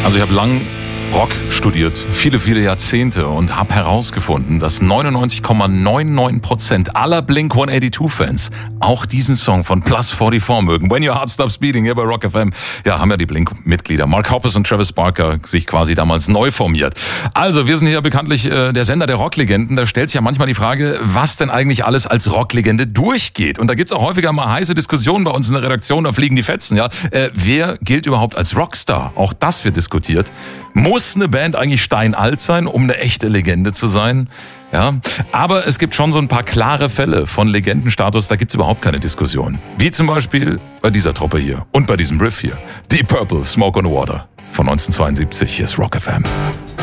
Also ich habe lang Rock studiert, viele, viele Jahrzehnte und habe herausgefunden, dass 99,99% aller Blink-182-Fans auch diesen Song von Plus 44 mögen. When Your Heart Stops Beating, hier bei Rock FM. Ja, haben ja die Blink-Mitglieder Mark Hoppus und Travis Barker sich quasi damals neu formiert. Also, wir sind hier bekanntlich der Sender der Rocklegenden. Da stellt sich ja manchmal die Frage, was denn eigentlich alles als Rocklegende durchgeht. Und da gibt's auch häufiger mal heiße Diskussionen bei uns in der Redaktion, da fliegen die Fetzen. Ja, wer gilt überhaupt als Rockstar? Auch das wird diskutiert. Muss eine Band eigentlich steinalt sein, um eine echte Legende zu sein? Ja, aber es gibt schon so ein paar klare Fälle von Legendenstatus, da gibt's überhaupt keine Diskussion. Wie zum Beispiel bei dieser Truppe hier und bei diesem Riff hier. Deep Purple, Smoke on the Water von 1972. Hier ist Rock FM.